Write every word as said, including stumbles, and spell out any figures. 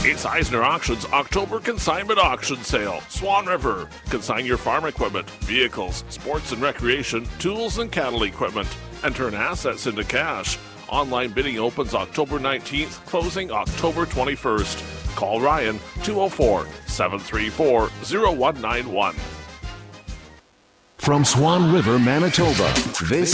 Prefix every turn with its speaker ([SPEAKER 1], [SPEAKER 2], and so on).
[SPEAKER 1] It's Eisner Auctions October Consignment Auction Sale. Swan River. Consign your farm equipment, vehicles, sports and recreation, tools and cattle equipment, and turn assets into cash. Online bidding opens October nineteenth, closing October twenty-first. Call Ryan two oh four, seven three four, oh one nine one.
[SPEAKER 2] From Swan River, Manitoba, this